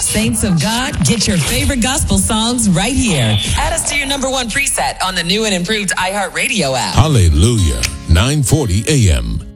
Saints of God, get your favorite gospel songs right here. Add us to your number one preset on the new and improved iHeartRadio app. Hallelujah. 940 AM.